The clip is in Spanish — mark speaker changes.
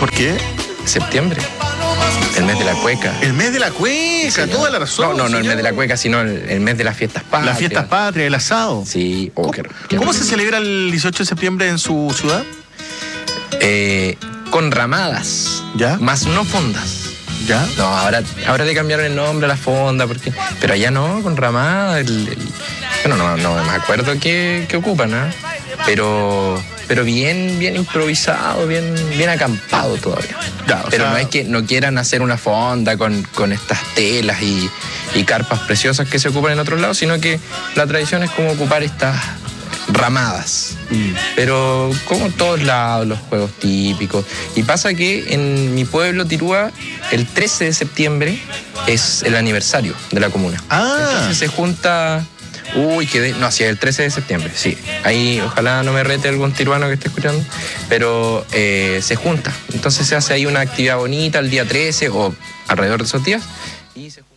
Speaker 1: ¿Por qué?
Speaker 2: Septiembre. El mes de la cueca.
Speaker 1: El mes de la cueca,
Speaker 2: Sí,
Speaker 1: toda la razón.
Speaker 2: No, el
Speaker 1: señor.
Speaker 2: mes de la cueca, sino el mes de las fiestas patrias.
Speaker 1: Las fiestas patrias, el asado.
Speaker 2: Sí.
Speaker 1: ¿Cómo se celebra el 18 de septiembre en su ciudad?
Speaker 2: Con ramadas.
Speaker 1: ¿Ya?
Speaker 2: Más no fondas.
Speaker 1: ¿Ya?
Speaker 2: No, ahora le cambiaron el nombre a la fonda, pero allá no, con ramadas. Bueno, no me acuerdo qué ocupan, ¿eh? Pero bien improvisado, bien acampado todavía.
Speaker 1: Ya,
Speaker 2: pero no es que no quieran hacer una fonda con estas telas y carpas preciosas que se ocupan en otros lados, sino que la tradición es como ocupar estas ramadas. Pero como en todos lados, los juegos típicos. Y pasa que en mi pueblo, Tirúa, el 13 de septiembre es el aniversario de la comuna. Entonces se junta... sí, el 13 de septiembre, sí. Ahí ojalá no me rete algún tiruano que esté escuchando, pero se junta. Entonces se hace ahí una actividad bonita el día 13 o alrededor de esos días y se junta.